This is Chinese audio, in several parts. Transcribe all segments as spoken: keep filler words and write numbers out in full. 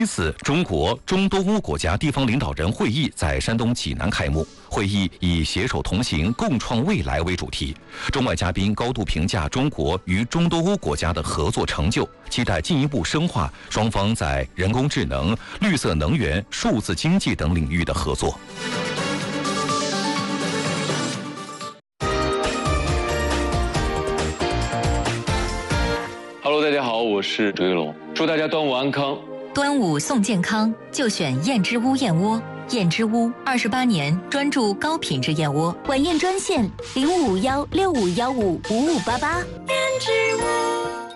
第四中国中东欧国家地方领导人会议在山东济南开幕。会议以携手同行、共创未来为主题。中外嘉宾高度评价中国与中东欧国家的合作成就，期待进一步深化双方在人工智能、绿色能源、数字经济等领域的合作。 Hello， 大家好，我是周一龙，祝大家端午安康。 端午送健康，就选燕之屋燕窝。燕之屋二十八年专注高品质燕窝， 晚宴专线零五幺六五幺五五五八八。燕之屋。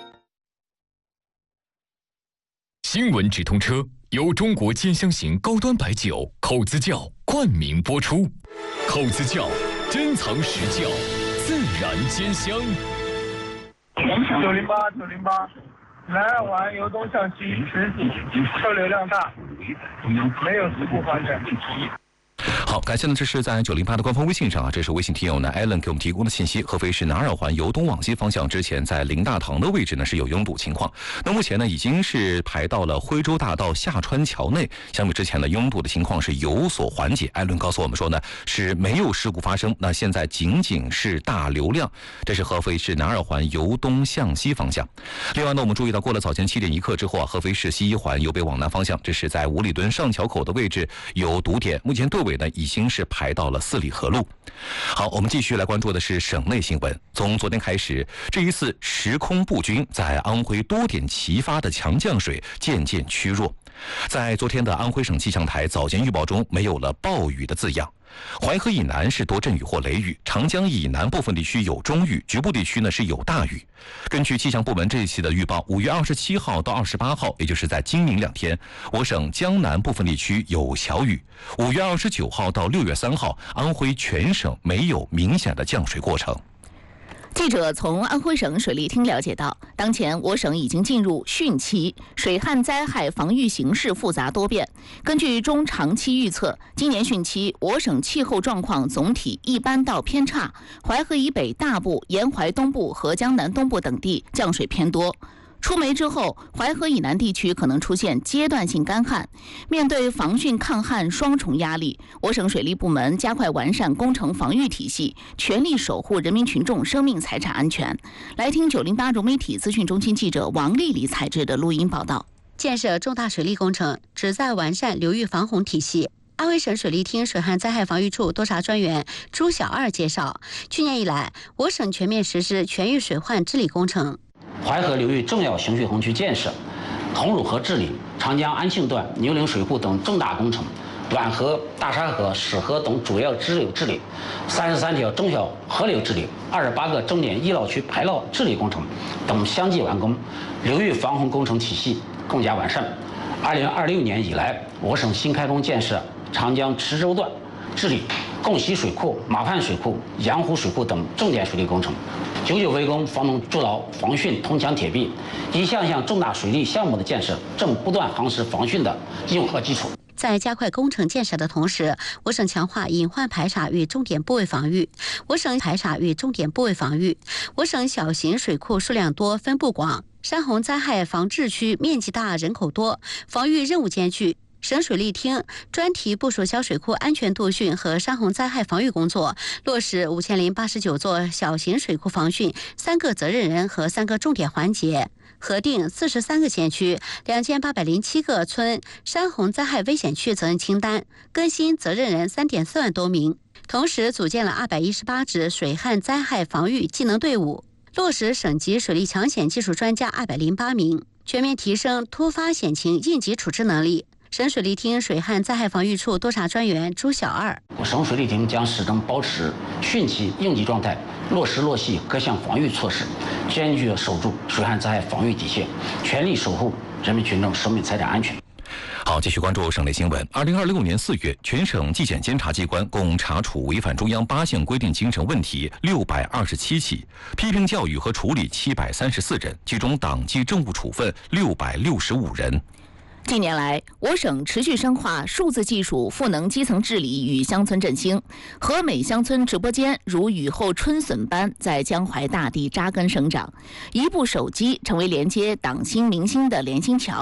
新闻直通车由中国兼香型高端白酒口子窖冠名播出，口子窖珍藏实窖，自然兼香。 九零八九零八，南二环由东向西实体，车流量大，没有事故发生。 好，感谢呢，这是在九零八的官方微信上啊，这是微信听友呢 Allen 给我们提供的信息。合肥市南二环由东往西方向之前在林大堂的位置呢是有拥堵情况，那目前呢已经是排到了徽州大道下川桥内，相比之前的拥堵的情况是有所缓解。艾伦告诉我们说呢是没有事故发生，那现在仅仅是大流量。这是合肥市南二环由东向西方向。另外呢，我们注意到过了早间七点一刻之后啊，合肥市西一环由北往南方向，这是在五里墩上桥口的位置有堵点，目前队尾呢已经是排到了四里河路。好，我们继续来关注的是省内新闻。从昨天开始，这一次时空布军在安徽多点齐发的强降水渐渐趋弱。在昨天的安徽省气象台早间预报中，没有了暴雨的字样。淮河以南是多阵雨或雷雨，长江以南部分地区有中雨，局部地区呢是有大雨。根据气象部门这一期的预报，五月二十七号到二十八号，也就是在今明两天，我省江南部分地区有小雨。五月二十九号到六月三号，安徽全省没有明显的降水过程。 记者从安徽省水利厅了解到，当前我省已经进入汛期，水旱灾害防御形势复杂多变。根据中长期预测，今年汛期我省气候状况总体一般到偏差，淮河以北大部、沿淮东部和江南东部等地降水偏多。出梅之后，淮河以南地区可能出现阶段性干旱。面对防汛抗旱双重压力，我省水利部门加快完善工程防御体系，全力守护人民群众生命财产安全。来听九零八融媒体资讯中心记者王丽丽采制的录音报道。 建设重大水利工程旨在完善流域防洪体系。安徽省水利厅水旱灾害防御处督察专员朱小二介绍，去年以来，我省全面实施全域水患治理工程。 淮河流域重要行蓄洪区建设、桐乳河治理、长江安庆段、牛岭水库等重大工程、滦河、大沙河、史河等主要支流治理、三十三条中小河流治理、二十八个重点医涝区排涝治理工程等相继完工，流域防洪工程体系更加完善。二零二六年以来，我省新开工建设长江池州段治理贡溪水库、马畔水库、阳湖水库等重点水利工程，久久为功，防农筑牢防汛铜墙铁壁，一项项重大水利项目的建设正不断夯实防汛的硬核基础。 在加快工程建设的同时，我省强化隐患排查与重点部位防御。我省排查与重点部位防御，我省小型水库数量多、分布广，山洪灾害防治区面积大、人口多，防御任务艰巨。省水利厅专题部署小水库安全度汛和山洪灾害防御工作，落实五千零八十九座小型水库防汛三个责任人和三个重点环节，核定四十三个县区、两千八百零七个村山洪灾害危险区责任清单，更新责任人三点四万多名，同时组建了二百一十八支水旱灾害防御技能队伍，落实省级水利抢险技术专家二百零八名，全面提升突发险情应急处置能力。省水利厅水旱灾害防御处督察专员朱小二， 省水利厅将始终保持汛期应急状态，落实落细各项防御措施，坚决守住水旱灾害防御底线，全力守护人民群众生命财产安全。 好，继续关注省内新闻。二零二六年四月，全省纪检监察机关共查处违反中央八项规定精神问题六百二十七起，批评教育和处理七百三十四人，其中党纪政务处分六百六十五人。 近年来，我省持续深化数字技术赋能基层治理与乡村振兴，和美乡村直播间如雨后春笋般在江淮大地扎根生长，一部手机成为连接党心民心的连心桥，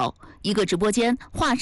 一个直播间，画